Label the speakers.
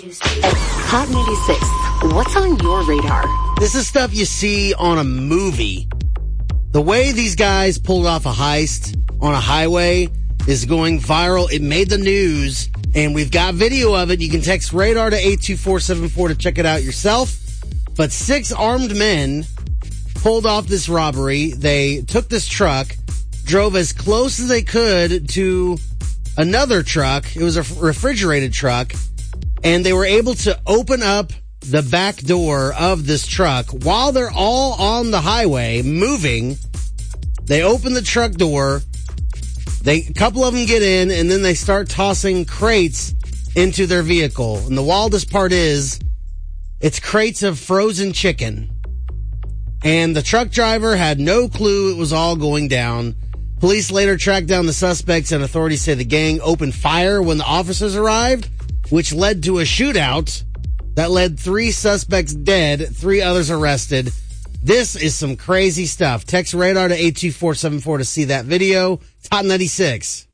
Speaker 1: Hot 96. What's on your radar?
Speaker 2: This is stuff you see on a movie. The way these guys pulled off a heist on a highway is going viral. It made the news, and we've got video of it. You can text radar to 82474 to check it out yourself. But 6 armed men pulled off this robbery. They took this truck, drove as close as they could to another truck. It was a refrigerated truck, and they were able to open up the back door of this truck while they're all on the highway moving. They open the truck door. A couple of them get in, and then they start tossing crates into their vehicle. And the wildest part is, it's crates of frozen chicken. And the truck driver had no clue it was all going down. Police later tracked down the suspects, and authorities say the gang opened fire when the officers arrived, which led to a shootout that led 3 suspects dead, 3 others arrested. This is some crazy stuff. Text radar to 82474 to see that video. It's Hot 96.